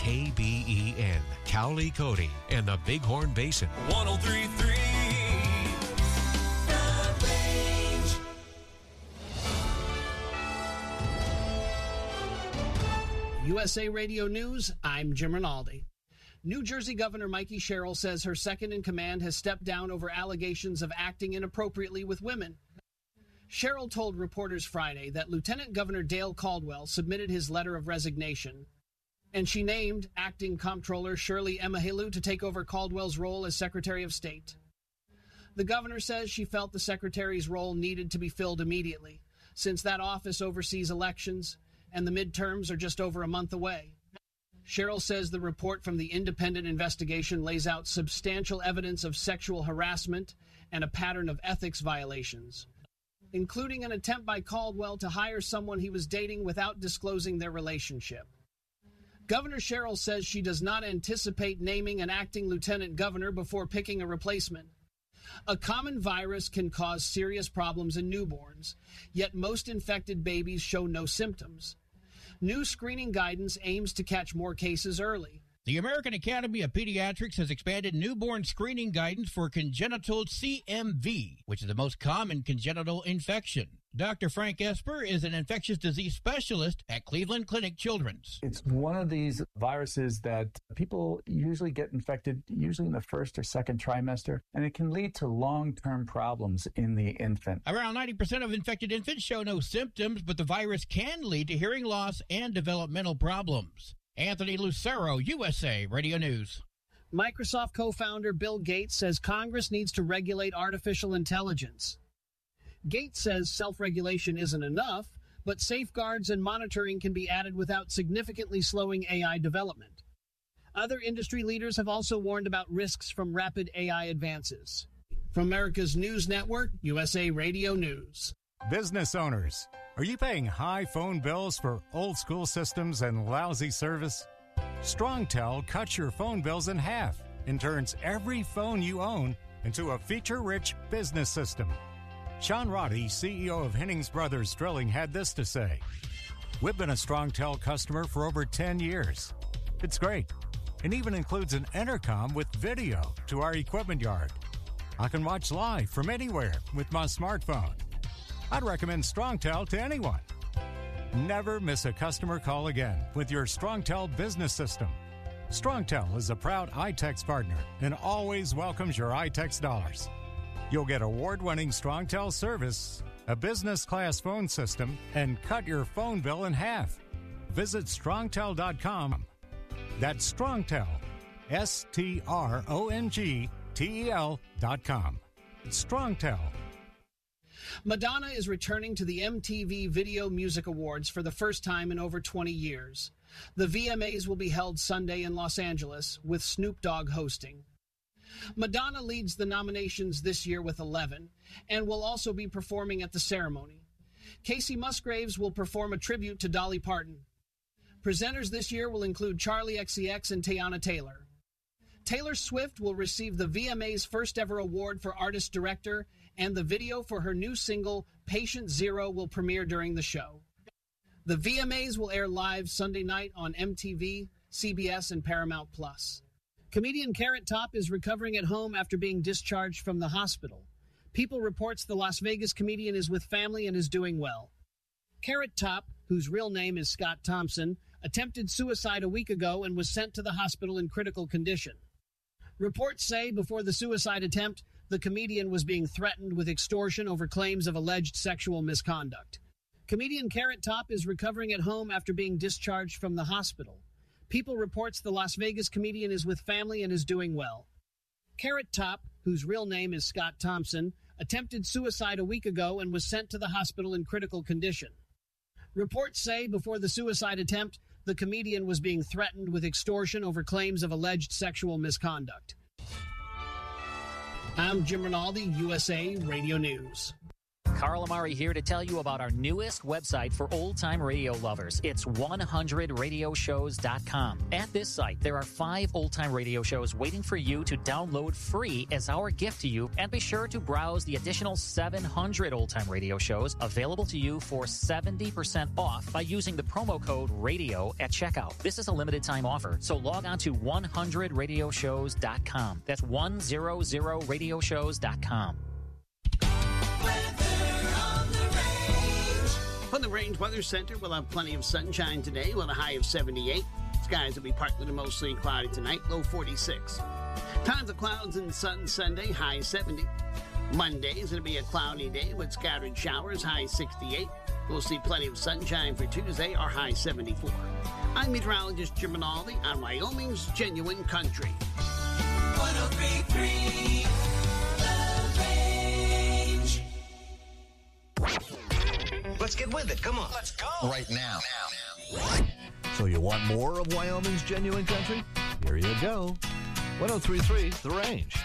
KBEN, Cowley, Cody, and the Bighorn Basin. 103.3 The Range. USA Radio News, I'm Jim Rinaldi. New Jersey Governor Mikey Sherrill says her second-in-command has stepped down over allegations of acting inappropriately with women. Sherrill told reporters Friday that Lieutenant Governor Dale Caldwell submitted his letter of resignation, and she named acting comptroller Shirley Emahilu to take over Caldwell's role as Secretary of State. The governor says she felt the secretary's role needed to be filled immediately, since that office oversees elections and the midterms are just over a month away. Sherrill says the report from the independent investigation lays out substantial evidence of sexual harassment and a pattern of ethics violations, including an attempt by Caldwell to hire someone he was dating without disclosing their relationship. Governor Sherrill says she does not anticipate naming an acting lieutenant governor before picking a replacement. A common virus can cause serious problems in newborns, yet most infected babies show no symptoms. New screening guidance aims to catch more cases early. The American Academy of Pediatrics has expanded newborn screening guidance for congenital CMV, which is the most common congenital infection. Dr. Frank Esper is an infectious disease specialist at Cleveland Clinic Children's. It's one of these viruses that people usually get infected, usually in the first or second trimester, and it can lead to long-term problems in the infant. Around 90% of infected infants show no symptoms, but the virus can lead to hearing loss and developmental problems. Anthony Lucero, USA Radio News. Microsoft co-founder Bill Gates says Congress needs to regulate artificial intelligence. Gates says self-regulation isn't enough, but safeguards and monitoring can be added without significantly slowing AI development. Other industry leaders have also warned about risks from rapid AI advances. From America's News Network, USA Radio News. Business owners, are you paying high phone bills for old school systems and lousy service? StrongTel cuts your phone bills in half and turns every phone you own into a feature-rich business system. Sean Roddy, CEO of Hennings Brothers Drilling, had this to say: "We've been a StrongTel customer for over 10 years. It's great, and even includes an intercom with video to our equipment yard. I can watch live from anywhere with my smartphone. I'd recommend StrongTel to anyone. Never miss a customer call again with your StrongTel business system. StrongTel is a proud iTex partner and always welcomes your iTex dollars. You'll get award-winning StrongTel service, a business-class phone system, and cut your phone bill in half. Visit strongtel.com. That's StrongTel, StrongTel.com. StrongTel. Madonna is returning to the MTV Video Music Awards for the first time in over 20 years. The VMAs will be held Sunday in Los Angeles, with Snoop Dogg hosting. Madonna leads the nominations this year with 11, and will also be performing at the ceremony. Casey Musgraves will perform a tribute to Dolly Parton. Presenters this year will include Charli XCX and Teyana Taylor. Taylor Swift will receive the VMA's first ever award for Artist Director, and the video for her new single, Patient Zero, will premiere during the show. The VMAs will air live Sunday night on MTV, CBS, and Paramount+. Comedian Carrot Top is recovering at home after being discharged from the hospital. People reports the Las Vegas comedian is with family and is doing well. Carrot Top, whose real name is Scott Thompson, attempted suicide a week ago and was sent to the hospital in critical condition. Reports say before the suicide attempt, the comedian was being threatened with extortion over claims of alleged sexual misconduct. Comedian Carrot Top is recovering at home after being discharged from the hospital. People reports the Las Vegas comedian is with family and is doing well. Carrot Top, whose real name is Scott Thompson, attempted suicide a week ago and was sent to the hospital in critical condition. Reports say before the suicide attempt, the comedian was being threatened with extortion over claims of alleged sexual misconduct. I'm Jim Rinaldi, USA Radio News. Carl Amari here to tell you about our newest website for old-time radio lovers. It's 100radioshows.com. At this site, there are 5 old-time radio shows waiting for you to download free as our gift to you, and be sure to browse the additional 700 old-time radio shows available to you for 70% off by using the promo code RADIO at checkout. This is a limited-time offer, so log on to 100radioshows.com. That's 100radioshows.com. From the Range Weather Center, we'll have plenty of sunshine today with a high of 78. Skies will be partly to mostly cloudy tonight, low 46. Times of clouds and sun Sunday, high 70. Monday is going to be a cloudy day with scattered showers, high 68. We'll see plenty of sunshine for Tuesday, our high 74. I'm meteorologist Jim Rinaldi on Wyoming's Genuine Country. 103.3 The Range. Let's get with it. Come on. Let's go. Right now. So you want more of Wyoming's Genuine Country? Here you go. 103.3 The Range.